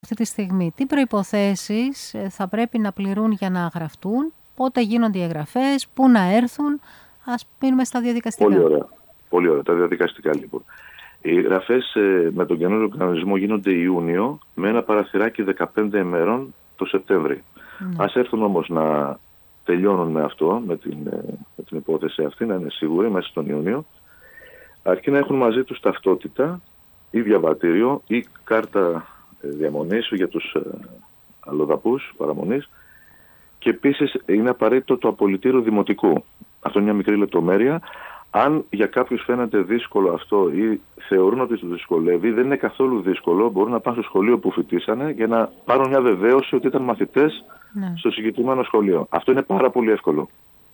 αυτή τη στιγμή. Τι προϋποθέσεις θα πρέπει να πληρούν για να γραφτούν, πότε γίνονται οι εγγραφές, πού να έρθουν? Ας μείνουμε στα διαδικαστικά. Πολύ ωραία. Πολύ ωραία. Τα διαδικαστικά λοιπόν. Οι εγγραφές με τον καινούριο κανονισμό γίνονται Ιούνιο με ένα παραθυράκι 15 ημερών το Σεπτέμβρη. Ας έρθουν όμως να τελειώνουν με αυτό, με την υπόθεση αυτή, να είναι σίγουροι μέσα στον Ιούνιο, αρκεί να έχουν μαζί τους ταυτότητα ή διαβατήριο ή κάρτα διαμονής για τους αλλοδαπούς παραμονής, και επίσης είναι απαραίτητο το απολυτήριο δημοτικού. Αυτό είναι μια μικρή λεπτομέρεια. Αν για κάποιους φαίνεται δύσκολο αυτό ή θεωρούν ότι τους δυσκολεύει, δεν είναι καθόλου δύσκολο. Μπορούν να πάνε στο σχολείο που φοιτήσανε για να πάρουν μια βεβαίωση ότι ήταν μαθητές στο συγκεκριμένο σχολείο. Αυτό είναι πάρα πολύ εύκολο.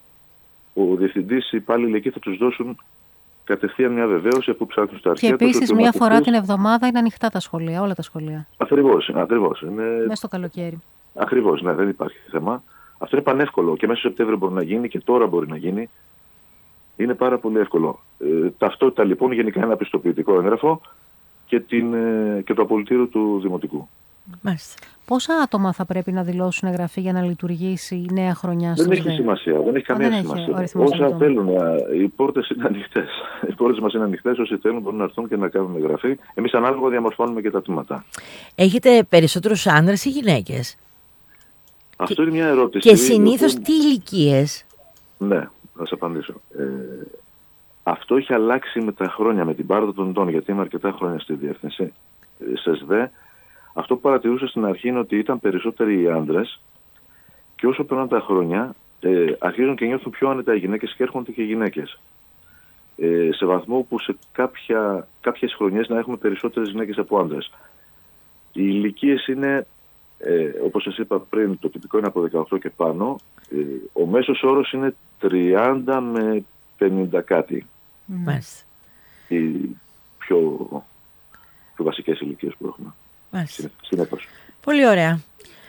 Ο διευθυντής, οι υπάλληλοι εκεί θα τους δώσουν κατευθείαν μια βεβαίωση που ψάχνουν στα αρχεία. Και επίσης μία φορά την εβδομάδα είναι ανοιχτά τα σχολεία, όλα τα σχολεία. Ακριβώς. Μέσα στο καλοκαίρι. Ακριβώς, ναι, δεν υπάρχει θέμα. Αυτό είναι πανεύκολο και μέσα στο Σεπτέμβριο μπορεί να γίνει και τώρα μπορεί να γίνει. Είναι πάρα πολύ εύκολο. Ταυτότητα λοιπόν, γενικά ένα πιστοποιητικό έγγραφο και το απολυτήριο του δημοτικού. Μάλιστα. Πόσα άτομα θα πρέπει να δηλώσουν εγγραφή για να λειτουργήσει η νέα χρονιά στους Δεν έχει σημασία, δεν έχει καμία σημασία. Όσα θέλουν, οι πόρτες είναι ανοιχτές. Οι πόρτες μας είναι ανοιχτές, όσοι θέλουν μπορούν να έρθουν και να κάνουν εγγραφή. Εμείς ανάλογα διαμορφώνουμε και τα τμήματα. Έχετε περισσότερους άνδρες ή γυναίκες? Αυτό είναι μια ερώτηση. Και συνήθως τι ηλικίες? Ναι, θα σας απαντήσω. Αυτό έχει αλλάξει με τα χρόνια, με την πάροδο των ετών, γιατί είμαι αρκετά χρόνια στη διεύθυνση. Σε ΣΔΕ, αυτό που παρατηρούσα στην αρχή είναι ότι ήταν περισσότεροι οι άντρες και όσο περνάνε τα χρόνια αρχίζουν και νιώθουν πιο άνετα οι γυναίκες και έρχονται και οι γυναίκες. Σε βαθμό που σε κάποιες χρονιές να έχουμε περισσότερες γυναίκες από άντρες. Οι ηλικίες είναι, όπως σας είπα πριν, το τυπικό είναι από 18 και πάνω. Ο μέσος όρος είναι 30 με 50 κάτι. Οι πιο βασικές ηλικίες που έχουμε. Συνήθως. Πολύ ωραία.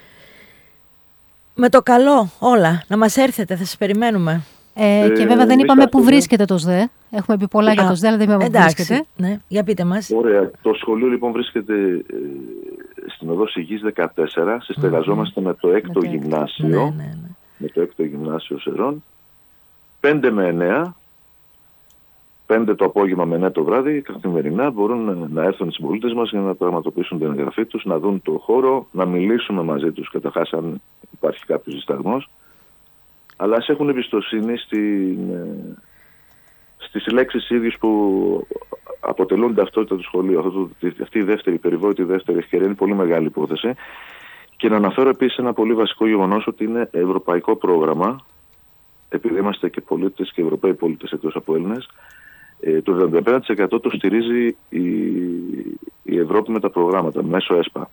Με το καλό όλα. Να μας έρθετε, θα σας περιμένουμε. Και βέβαια δεν είπαμε πού βρίσκεται το ΣΔΕ. Έχουμε πει πολλά για το ΣΔΕ, αλλά δεν είπαμε πού βρίσκεται. Ναι, για πείτε μας. Ωραία. Το σχολείο λοιπόν βρίσκεται στην οδό Σιγής 14. Συστεγαζόμαστε με το 6ο γυμνάσιο. Με το 6ο γυμνάσιο Σερών. 5 με 9. 5 το απόγευμα με 9 το βράδυ, καθημερινά μπορούν να έρθουν οι συμπολίτες μας για να πραγματοποιήσουν την εγγραφή τους, να δουν το χώρο, να μιλήσουμε μαζί τους καταρχάς αν υπάρχει κάποιος δισταγμός. Αλλά ας έχουν εμπιστοσύνη στις λέξεις ίδιες που αποτελούν ταυτότητα του σχολείου. Αυτή η δεύτερη περιβόητη δεύτερη ευκαιρία είναι πολύ μεγάλη υπόθεση. Και να αναφέρω επίσης ένα πολύ βασικό γεγονός, ότι είναι ευρωπαϊκό πρόγραμμα, επειδή είμαστε και πολίτες και ευρωπαίοι πολίτες εκτός από Έλληνες. Το 75% το στηρίζει η Ευρώπη με τα προγράμματα, μέσω ΕΣΠΑ.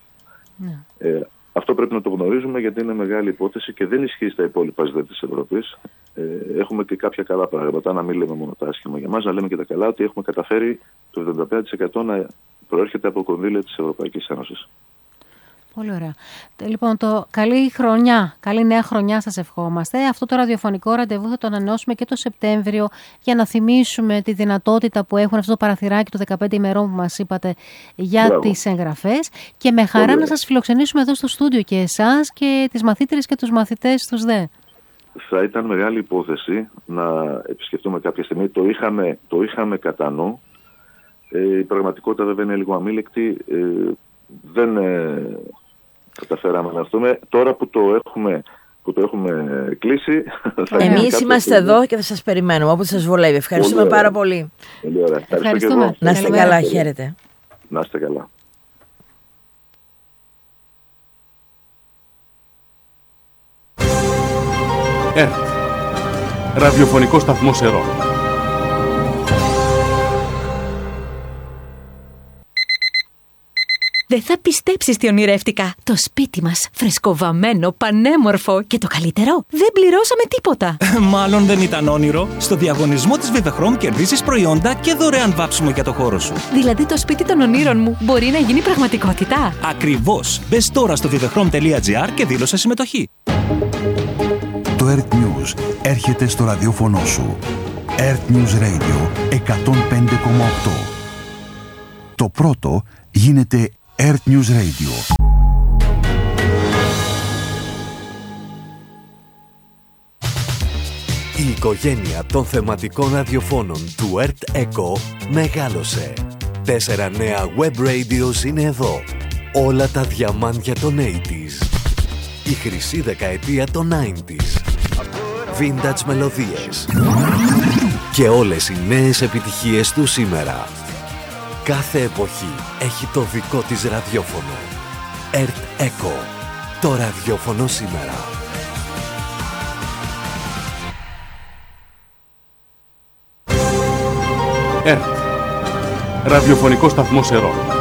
Αυτό πρέπει να το γνωρίζουμε, γιατί είναι μεγάλη υπόθεση και δεν ισχύει στα υπόλοιπα ΣΔΕ της Ευρώπης. Έχουμε και κάποια καλά πράγματα, να μην λέμε μόνο τα άσχημα για μας, να λέμε και τα καλά, ότι έχουμε καταφέρει το 75% να προέρχεται από κονδύλια της Ευρωπαϊκής Ένωσης. Πολύ ωραία. Λοιπόν, καλή χρονιά, καλή νέα χρονιά σας ευχόμαστε. Αυτό το ραδιοφωνικό ραντεβού θα το ανανεώσουμε και το Σεπτέμβριο για να θυμίσουμε τη δυνατότητα που έχουν αυτό το παραθυράκι των 15 ημερών που μας είπατε για τις εγγραφές. Και με χαρά να σας φιλοξενήσουμε εδώ στο στούντιο και εσάς και τις μαθήτρες και τους μαθητές στους ΔΕ. Θα ήταν μεγάλη υπόθεση να επισκεφτούμε κάποια στιγμή. Το είχαμε κατά νου. Η πραγματικότητα βέβαια είναι λίγο αμήλικτη. Δεν καταφέραμε να έρθουμε. Τώρα που το έχουμε κλείσει... Εμείς είμαστε εδώ και θα σας περιμένουμε όποτε σας βολεύει. Ευχαριστούμε πάρα πολύ. Πολύ ωραία. Ευχαριστούμε. Να είστε καλά. Χαίρετε. Να είστε καλά. Ραδιοφωνικό σταθμό Σερών. Δεν θα πιστέψεις τι ονειρεύτηκα. Το σπίτι μας, φρεσκοβαμμένο, πανέμορφο και το καλύτερο, δεν πληρώσαμε τίποτα. Μάλλον δεν ήταν όνειρο. Στο διαγωνισμό της Vivechrome κερδίσεις προϊόντα και δωρεάν βάψιμο για το χώρο σου. Δηλαδή το σπίτι των ονείρων μου μπορεί να γίνει πραγματικότητα. Ακριβώς. Μπες τώρα στο vivechrome.gr και δήλωσε συμμετοχή. Το Earth News έρχεται στο ραδιόφωνο σου. Earth News Radio 105,8. Το πρώτο γίνεται Earth News Radio. Η οικογένεια των θεματικών ραδιοφώνων του Earth Echo μεγάλωσε. 4 νέα web radios είναι εδώ. Όλα τα διαμάντια των 80s. Η χρυσή δεκαετία των 90s. Vintage μελωδίες. Και όλες οι νέες επιτυχίες του σήμερα. Κάθε εποχή έχει το δικό της ραδιόφωνο. Earth Echo. Το ραδιόφωνο σήμερα. ΕΡΤ. Ραδιοφωνικό σταθμό Ερών.